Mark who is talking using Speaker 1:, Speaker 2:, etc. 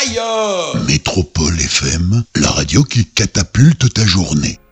Speaker 1: Aïe!
Speaker 2: Métropole FM, la radio qui catapulte ta journée.